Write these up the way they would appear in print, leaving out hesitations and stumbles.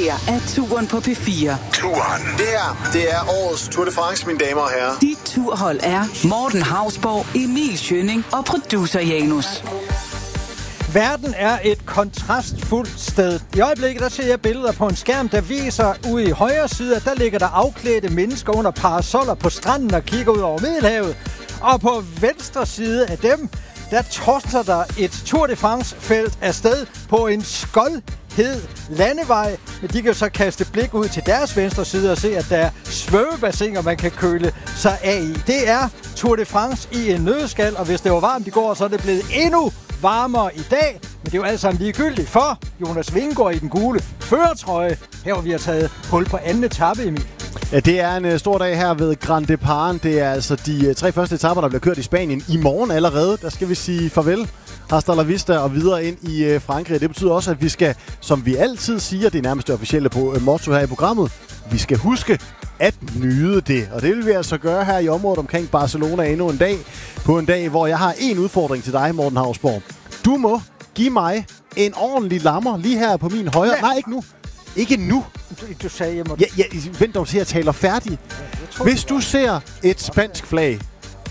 her er Turen på P4. Turen. Det her, det er årets Tour de France, mine damer og herrer. Dit turhold er Morten Hausborg, Emil Schønning og producer Janus. Verden er et kontrastfuldt sted. I øjeblikket der ser jeg billeder på en skærm, der viser ude i højre side, at der ligger der afklædte mennesker under parasoller på stranden og kigger ud over Middelhavet. Og på venstre side af dem, der torster der et Tour de France-felt afsted på en skoldhed landevej. Men de kan jo så kaste blik ud til deres venstre side og se, at der er svømmebassiner, man kan køle sig af i. Det er Tour de France i en nøddeskal, og hvis det var varmt i går, så er det blevet endnu varmere i dag. Men det er jo alt sammen ligegyldigt, for Jonas Vingegaard i den gule førertrøje. Her hvor vi har taget hul på anden etape, Emil. Ja, det er en stor dag her ved Grand Depart. Det er altså de 3 første etaper, der bliver kørt i Spanien i morgen allerede. Der skal vi sige farvel. Hasta la vista og videre ind i Frankrig. Det betyder også, at vi skal, som vi altid siger, det er nærmest det officielle motto her i programmet, vi skal huske at nyde det. Og det vil vi altså gøre her i området omkring Barcelona endnu en dag. På en dag, hvor jeg har en udfordring til dig, Morten Hausborg. Du må give mig en ordentlig lammer lige her på min højre. Nej, ikke nu. Ikke nu. Du sagde, jeg må... Ja, vent dog til, at jeg taler færdig. Hvis du ser et spansk flag...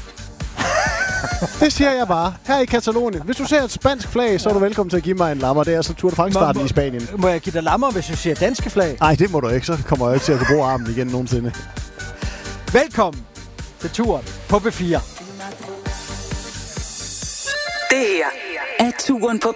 Det siger jeg bare. Her i Katalonien. Hvis du ser et spansk flag, så er du velkommen til at give mig en lammer. Det er altså Tour de France-starten i Spanien. Må jeg give dig lammer, hvis du ser danske flag? Nej, det må du ikke. Så kommer jeg ikke til at kunne bruge armen igen nogensinde. Velkommen til Turen på P4. Det her er Turen på